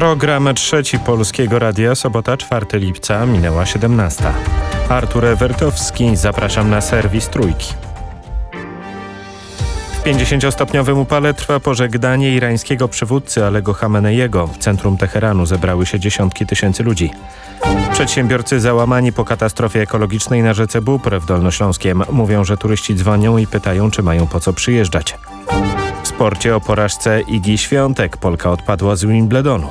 Program Trzeci Polskiego Radia, sobota 4 lipca, minęła 17. Artur Ewertowski, zapraszam na serwis Trójki. W 50-stopniowym upale trwa pożegnanie irańskiego przywódcy Alego Chameneiego. W centrum Teheranu zebrały się dziesiątki tysięcy ludzi. Przedsiębiorcy załamani po katastrofie ekologicznej na rzece Bóbr w Dolnośląskiem mówią, że turyści dzwonią i pytają, czy mają po co przyjeżdżać. W sporcie o porażce Igi Świątek. Polka odpadła z Wimbledonu.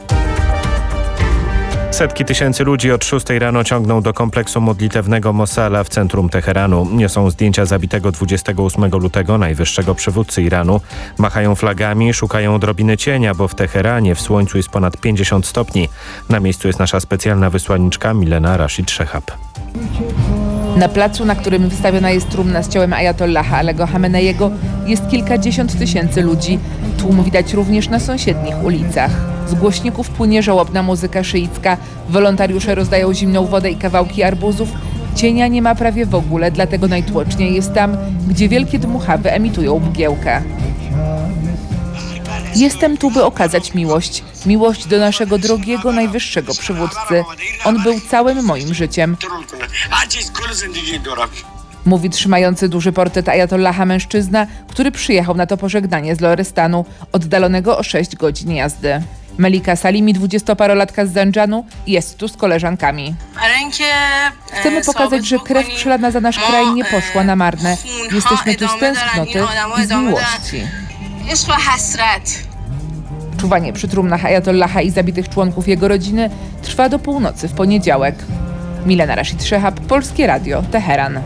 Setki tysięcy ludzi od 6 rano ciągną do kompleksu modlitewnego Mosala w centrum Teheranu. Niosą zdjęcia zabitego 28 lutego najwyższego przywódcy Iranu. Machają flagami, szukają odrobiny cienia, bo w Teheranie w słońcu jest ponad 50 stopni. Na miejscu jest nasza specjalna wysłanniczka Milena Rashid Szehab. Na placu, na którym wystawiona jest trumna z ciałem ajatollaha Alego Chameneiego, jest kilkadziesiąt tysięcy ludzi. Tłum widać również na sąsiednich ulicach. Z głośników płynie żałobna muzyka szyicka. Wolontariusze rozdają zimną wodę i kawałki arbuzów. Cienia nie ma prawie w ogóle, dlatego najtłoczniej jest tam, gdzie wielkie dmuchawy emitują mgiełkę. Jestem tu, by okazać miłość. Miłość do naszego drogiego, najwyższego przywódcy. On był całym moim życiem. Mówi trzymający duży portret ajatollaha mężczyzna, który przyjechał na to pożegnanie z Lorestanu, oddalonego o 6 godzin jazdy. Melika Salimi, 20-parolatka z Zandżanu, jest tu z koleżankami. Chcemy pokazać, że krew przelana za nasz kraj nie poszła na marne. Jesteśmy tu z tęsknoty i z miłości. Czuwanie przy trumnach ajatollaha i zabitych członków jego rodziny trwa do północy w poniedziałek. Milena Rashid Szehab, Polskie Radio, Teheran.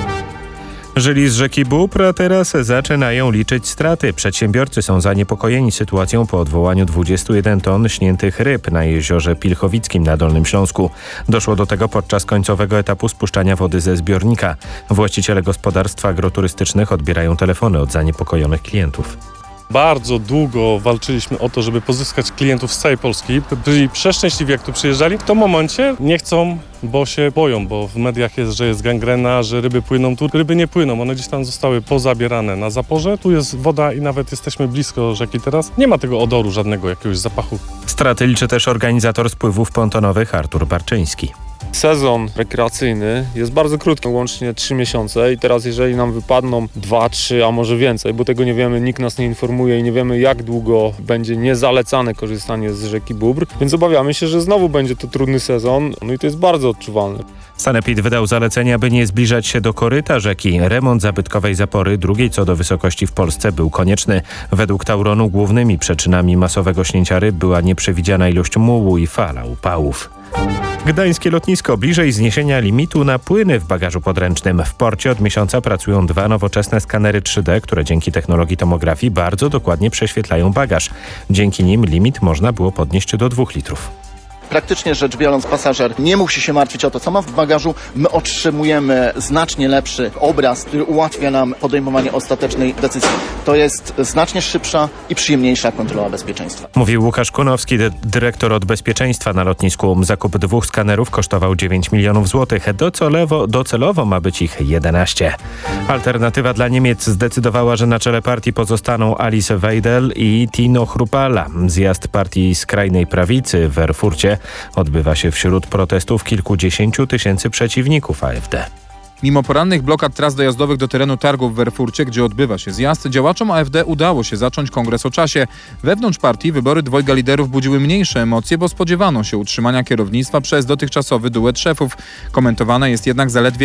Żyli z rzeki Bóbr, a teraz zaczynają liczyć straty. Przedsiębiorcy są zaniepokojeni sytuacją po odwołaniu 21 ton śniętych ryb na jeziorze Pilchowickim na Dolnym Śląsku. Doszło do tego podczas końcowego etapu spuszczania wody ze zbiornika. Właściciele gospodarstw agroturystycznych odbierają telefony od zaniepokojonych klientów. Bardzo długo walczyliśmy o to, żeby pozyskać klientów z całej Polski. Byli przeszczęśliwi, jak tu przyjeżdżali. W tym momencie nie chcą, bo się boją, bo w mediach jest, że jest gangrena, że ryby płyną tu. Ryby nie płyną, one gdzieś tam zostały pozabierane na zaporze. Tu jest woda i nawet jesteśmy blisko rzeki teraz. Nie ma tego odoru żadnego, jakiegoś zapachu. Straty liczy też organizator spływów pontonowych Artur Barczyński. Sezon rekreacyjny jest bardzo krótki, łącznie 3 miesiące i teraz jeżeli nam wypadną 2, 3, a może więcej, bo tego nie wiemy, nikt nas nie informuje i nie wiemy jak długo będzie niezalecane korzystanie z rzeki Bóbr, więc obawiamy się, że znowu będzie to trudny sezon, no i to jest bardzo odczuwalne. Sanepid wydał zalecenia, by nie zbliżać się do koryta rzeki. Remont zabytkowej zapory, drugiej co do wysokości w Polsce, był konieczny. Według Tauronu głównymi przyczynami masowego śnięcia ryb była nieprzewidziana ilość mułu i fala upałów. Gdańskie lotnisko bliżej zniesienia limitu na płyny w bagażu podręcznym. W porcie od miesiąca pracują 2 nowoczesne skanery 3D, które dzięki technologii tomografii bardzo dokładnie prześwietlają bagaż. Dzięki nim limit można było podnieść do 2 litrów. Praktycznie rzecz biorąc, pasażer nie musi się martwić o to, co ma w bagażu. My otrzymujemy znacznie lepszy obraz, który ułatwia nam podejmowanie ostatecznej decyzji. To jest znacznie szybsza i przyjemniejsza kontrola bezpieczeństwa. Mówił Łukasz Kunowski, dyrektor od bezpieczeństwa na lotnisku. Zakup 2 skanerów kosztował 9 milionów złotych. Docelowo ma być ich 11. Alternatywa dla Niemiec zdecydowała, że na czele partii pozostaną Alice Weidel i Tino Chrupalla. Zjazd partii skrajnej prawicy w Erfurcie odbywa się wśród protestów kilkudziesięciu tysięcy przeciwników AfD. Mimo porannych blokad tras dojazdowych do terenu targów w Erfurcie, gdzie odbywa się zjazd, działaczom AfD udało się zacząć kongres o czasie. Wewnątrz partii wybory 2 liderów budziły mniejsze emocje, bo spodziewano się utrzymania kierownictwa przez dotychczasowy duet szefów. Komentowane jest jednak zaledwie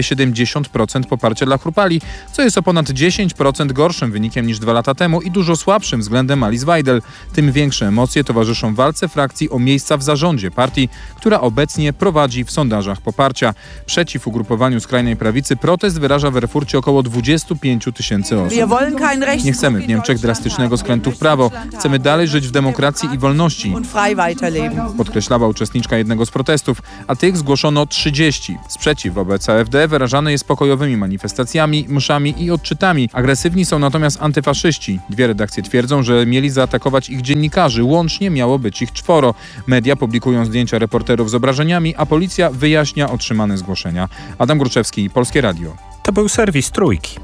70% poparcia dla Chrupali, co jest o ponad 10% gorszym wynikiem niż 2 lata temu i dużo słabszym względem Alice Weidel. Tym większe emocje towarzyszą walce frakcji o miejsca w zarządzie partii, która obecnie prowadzi w sondażach poparcia. Przeciw ugrupowaniu skrajnej prawicy protest wyraża w Erfurcie około 25 tysięcy osób. Nie chcemy w Niemczech drastycznego skrętu w prawo. Chcemy dalej żyć w demokracji i wolności, podkreślała uczestniczka jednego z protestów, a tych zgłoszono 30. Sprzeciw wobec AfD wyrażany jest pokojowymi manifestacjami, mszami i odczytami. Agresywni są natomiast antyfaszyści. 2 redakcje twierdzą, że mieli zaatakować ich dziennikarzy. Łącznie miało być ich 4. Media publikują zdjęcia reporterów z obrażeniami, a policja wyjaśnia otrzymane zgłoszenia. Adam Gruczewski, Polskie Radio. To był serwis Trójki.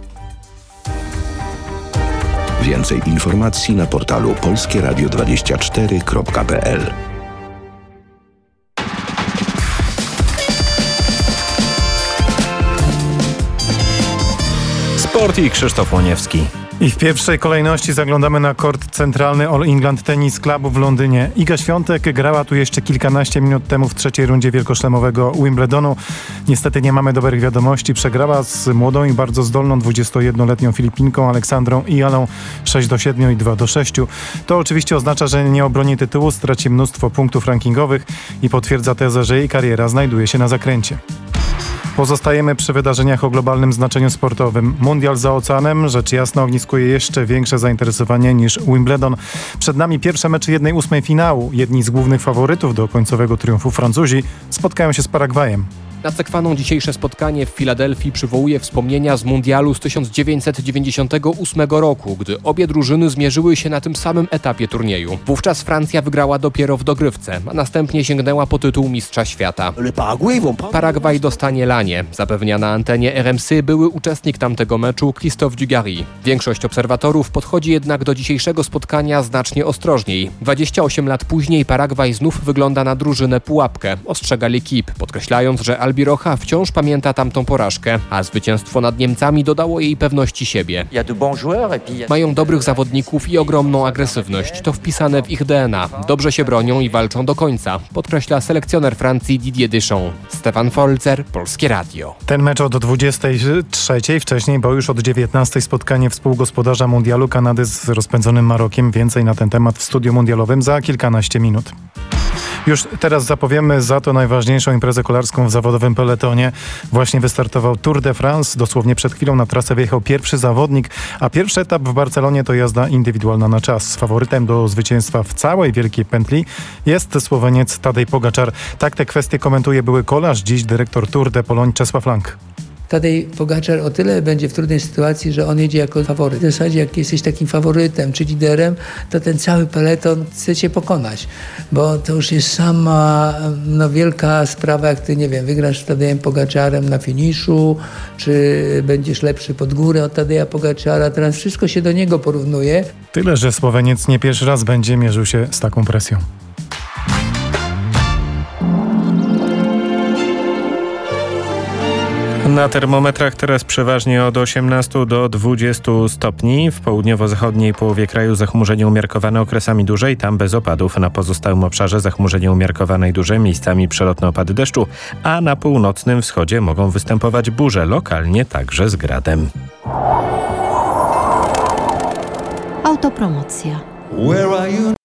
Więcej informacji na portalu polskieradio24.pl. Sport i Krzysztof Łoniewski. I w pierwszej kolejności zaglądamy na kort centralny All England Tennis Clubu w Londynie. Iga Świątek grała tu jeszcze kilkanaście minut temu w trzeciej rundzie wielkoszlemowego Wimbledonu. Niestety nie mamy dobrych wiadomości. Przegrała z młodą i bardzo zdolną 21-letnią Filipinką Aleksandrą Ialą 6-7 i 2-6. To oczywiście oznacza, że nie obroni tytułu, straci mnóstwo punktów rankingowych i potwierdza tezę, że jej kariera znajduje się na zakręcie. Pozostajemy przy wydarzeniach o globalnym znaczeniu sportowym. Mundial za oceanem, rzecz jasna, ogniskuje jeszcze większe zainteresowanie niż Wimbledon. Przed nami pierwsze mecze 1/8 finału. Jedni z głównych faworytów do końcowego triumfu, Francuzi, spotkają się z Paragwajem. Nadzekwaną dzisiejsze spotkanie w Filadelfii przywołuje wspomnienia z mundialu z 1998 roku, gdy obie drużyny zmierzyły się na tym samym etapie turnieju. Wówczas Francja wygrała dopiero w dogrywce, a następnie sięgnęła po tytuł mistrza świata. Paragwaj dostanie lanie. Zapewnia na antenie RMC były uczestnik tamtego meczu Christophe Dugarry. Większość obserwatorów podchodzi jednak do dzisiejszego spotkania znacznie ostrożniej. 28 lat później Paragwaj znów wygląda na drużynę pułapkę, ostrzega L'Équipe, podkreślając, że Albirocha wciąż pamięta tamtą porażkę, a zwycięstwo nad Niemcami dodało jej pewności siebie. Mają dobrych zawodników i ogromną agresywność. To wpisane w ich DNA. Dobrze się bronią i walczą do końca, podkreśla selekcjoner Francji Didier Deschamps. Stefan Folzer, Polskie Radio. Ten mecz od 23:00, wcześniej, bo już od 19:00 spotkanie współgospodarza mundialu Kanady z rozpędzonym Marokiem. Więcej na ten temat w studiu mundialowym za kilkanaście minut. Już teraz zapowiemy za to najważniejszą imprezę kolarską w zawodowym peletonie. Właśnie wystartował Tour de France. Dosłownie przed chwilą na trasę wjechał pierwszy zawodnik, a pierwszy etap w Barcelonie to jazda indywidualna na czas. Faworytem do zwycięstwa w całej wielkiej pętli jest Słoweniec Tadej Pogačar. Tak te kwestie komentuje były kolarz, dziś dyrektor Tour de Pologne Czesław Lang. Tadej Pogačar o tyle będzie w trudnej sytuacji, że on jedzie jako faworyt. W zasadzie jak jesteś takim faworytem czy liderem, to ten cały peleton chce cię pokonać, bo to już jest sama wielka sprawa, jak ty, nie wiem, wygrasz z Tadejem Pogačarem na finiszu, czy będziesz lepszy pod górę od Tadeja Pogačara. Teraz wszystko się do niego porównuje. Tyle, że Słoweniec nie pierwszy raz będzie mierzył się z taką presją. Na termometrach teraz przeważnie od 18 do 20 stopni. W południowo-zachodniej połowie kraju zachmurzenie umiarkowane okresami dłużej, tam bez opadów. Na pozostałym obszarze zachmurzenie umiarkowane i duże, miejscami przelotne opady deszczu, a na północnym wschodzie mogą występować burze, lokalnie także z gradem. Autopromocja.